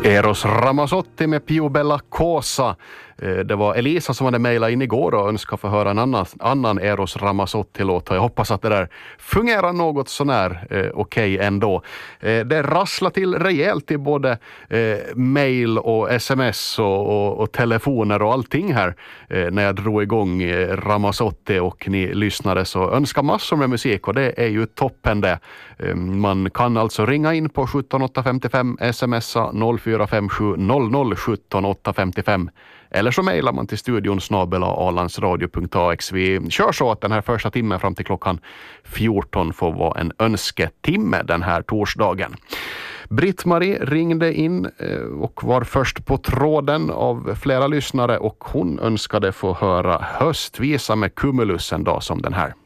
Eros Ramazzotti med Pio Bella Cosa. Det var Elisa som hade mejlat in igår och önskade få höra en annan Eros Ramazzotti-låt. Jag hoppas att det där fungerar något sånär okej ändå. Det rasslar till rejält i både mejl och sms och telefoner och allting här när jag drog igång Ramazzotti och ni lyssnade, så önskar massor med musik och det är ju toppen det. Man kan alltså ringa in på 17855, smsa 0457 00 17855 eller så mejlar man till studion @alandsradio.ax. Vi kör så att den här första timmen fram till klockan 14 får vara en önsketimme den här torsdagen. Britt-Marie ringde in och var först på tråden av flera lyssnare och hon önskade få höra Höstvisa med Cumulus en dag som den här.